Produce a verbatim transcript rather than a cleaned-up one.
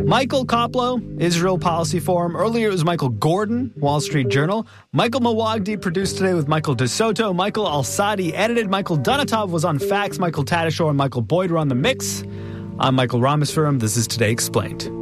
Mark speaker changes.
Speaker 1: Michael Koplow, Israel Policy Forum. Earlier it was Michael Gordon, Wall Street Journal. Michael Mawagdi produced today with Michael DeSoto. Michael Al-Sadi edited. Michael Donatov was on Facts. Michael Tadashore and Michael Boyd were on The Mix. I'm Michael Rameswaram. This is Today Explained.